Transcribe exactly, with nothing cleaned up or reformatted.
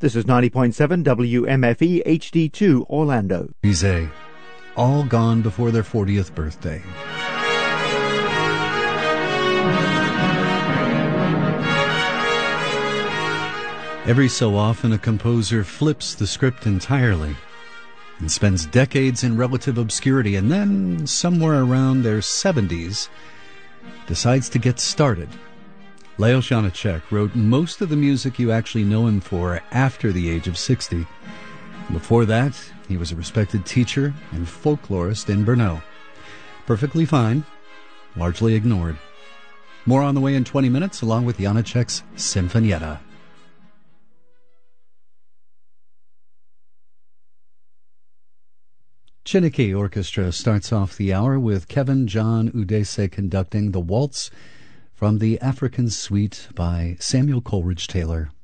This is ninety point seven W M F E H D two Orlando. Bizet, all gone before their fortieth birthday. Every so often, a composer flips the script entirely and spends decades in relative obscurity, and then, somewhere around their seventies, decides to get started. Leos Janáček wrote most of the music you actually know him for after the age of sixty. Before that, he was a respected teacher and folklorist in Brno. Perfectly fine, largely ignored. More on the way in twenty minutes, along with Janáček's Sinfonietta. Chiniki Orchestra starts off the hour with Kevin John Udese conducting the waltz from the African Suite by Samuel Coleridge Taylor.